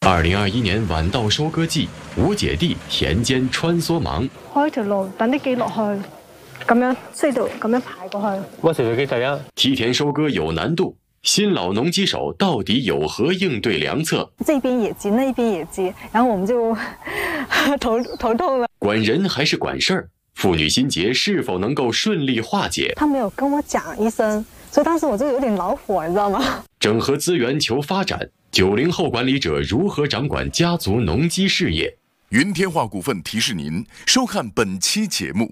2021年晚稻收割季，吴姐弟田间穿梭忙。 開條路，等啲機落去，咁樣隧道咁樣排過去。 我是給大家。 梯田收割有難度，新老農機手到底有何應對良策？ 這邊也急，那邊也急，然後我們就頭痛了。 管人還是管事兒？父女心結是否能夠順利化解？ 他沒有跟我講一聲，所以當時我就有點惱火，你知道嗎？ 整合資源求發展，90後管理者如何掌管家族農機事業？ 雲天化股份提示您收看本期節目。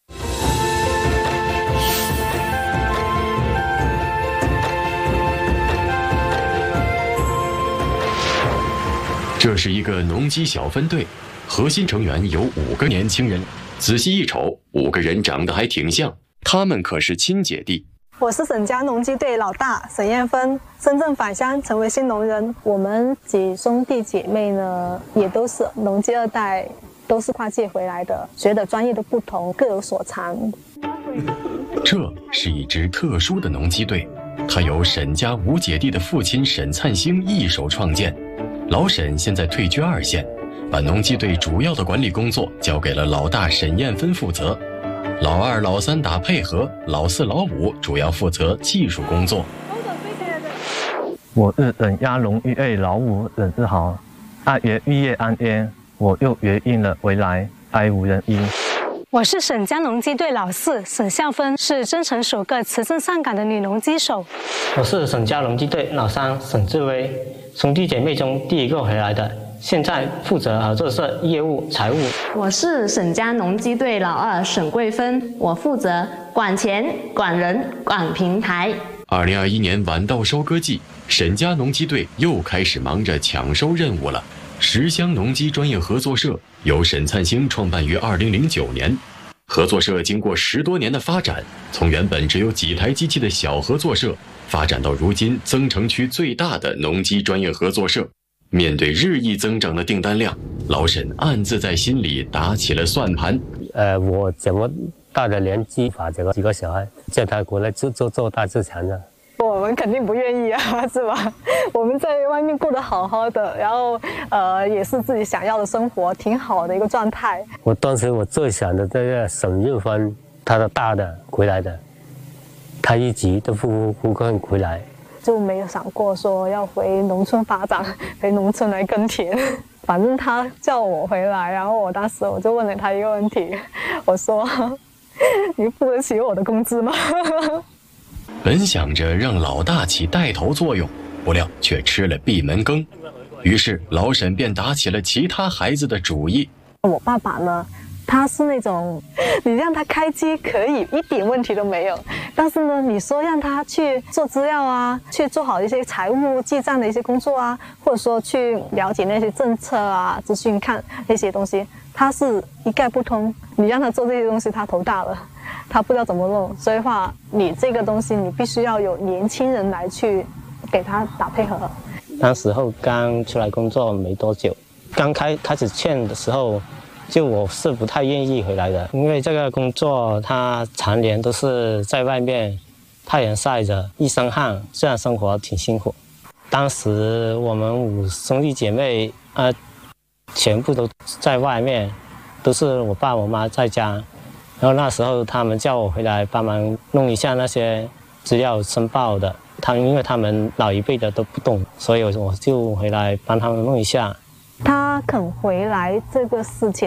這是一個農機小分隊，核心成員有5個年輕人。仔細一瞅，5個人長得還挺像，他們可是親姐弟。 我是沈家農機隊老大沈燕芬，深圳返鄉成為新農人。我們幾兄弟姐妹呢，也都是農機2代，都是跨界回來的，學的專業都不同，各有所長。 這是一支特殊的農機隊，它由沈家5姐弟的父親沈燦星一手創建。老沈現在退居2線，把農機隊主要的管理工作交給了老大沈燕芬負責，老2、老3打配合，老4、老5主要負責技術工作。 我是沈家農機隊老5沈志豪，2月畢業安yên，我又約應了回來，哀無人應。 我是沈家農機隊老4沈孝芬，是增城首個辭證上崗的女農機手。 我是沈家農機隊老3沈志威，兄弟姐妹中第一個回來的，現在負責合作社業務財務。 我是沈家農機隊老2沈桂芬，我負責管錢、管人、管平台。 2021年晚稻收割季，沈家農機隊又開始忙着搶收任務了。10鄉農機專業合作社由沈燦星創辦於2009年，合作社經過10多年的發展，從原本只有幾台機器的小合作社，發展到如今增城區最大的農機專業合作社。面對日益增長的訂單量，老沈暗自在心裡打起了算盤。 我怎麼大的年紀把這個幾個小孩叫他過來做大自強的？ 我們肯定不願意啊，是吧？我們在外面過得好好的，然後也是自己想要的生活，挺好的一個狀態。 我當時我最想的這個沈日芬，他的大的回來的，他一直都不肯回來， 就沒有想過說要回農村發展，回農村來耕田。反正他叫我回來，然後我當時我就問了他一個問題，我說：你付得起我的工資嗎？ 本想着讓老大起帶頭作用，不料卻吃了閉門羹。於是老沈便打起了其他孩子的主意。 我爸爸呢，他是那種你讓他開機可以，一點問題都沒有，但是呢，你說讓他去做資料啊，去做好一些財務記賬的一些工作啊，或者說去了解那些政策啊、資訊看那些東西，他是一概不通。你讓他做這些東西，他頭大了，他不知道怎麼弄。所以話，你這個東西你必須要有年輕人來去給他打配合。 那時候剛出來工作沒多久，剛開始勸的時候，就我是不太願意回來的，因為這個工作他常年都是在外面太陽曬着，一身汗，這樣生活挺辛苦。當時我們5兄弟姐妹全部都在外面，都是我爸我媽在家，然後那時候他們叫我回來幫忙弄一下那些資料申報的，因為他們老一輩的都不懂，所以我就回來幫他們弄一下。 他肯回來這個事情